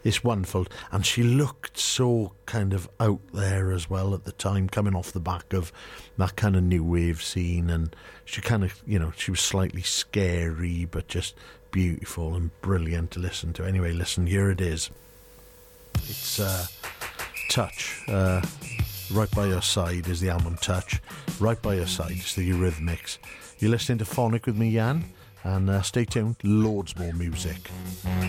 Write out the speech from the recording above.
it's wonderful. And she looked so kind of out there as well at the time, coming off the back of that kind of new wave scene. And she kind of, she was slightly scary, but just beautiful and brilliant to listen to. Anyway, listen, here it is. It's Touch. Right By Your Side is the album Touch. Right By Your Side is the Eurythmics. You're listening to Phonic with me, Jan, and stay tuned, loads more music.